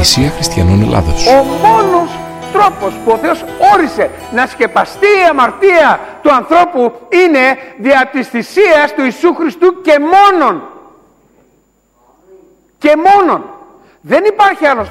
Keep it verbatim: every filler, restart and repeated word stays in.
Εκκλησία Χριστιανών Ελλάδος. Ο μόνος τρόπος που ο Θεός όρισε να σκεπαστεί η αμαρτία του ανθρώπου είναι δια της θυσίας του Ιησού Χριστού και μόνον. Και μόνον. Δεν υπάρχει άλλος